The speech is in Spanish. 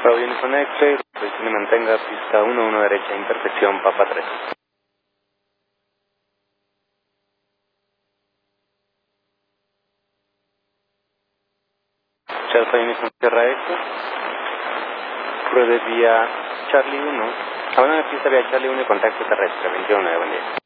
Bravo Uniform X-Ray, posición y mantenga pista 1 derecha, intersección Papa 3. Alfa Uniform Sierra X, pruebe vía Charlie 1, abandona pista vía Charlie 1 y contacto terrestre, 21 de buen día.